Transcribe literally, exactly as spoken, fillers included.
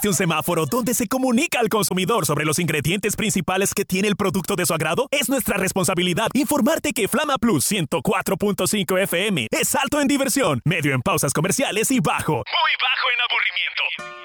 Un semáforo donde se comunica al consumidor sobre los ingredientes principales que tiene el producto de su agrado. Es nuestra responsabilidad informarte que Flama Plus ciento cuatro punto cinco F M es alto en diversión, medio en pausas comerciales y bajo, muy bajo en aburrimiento.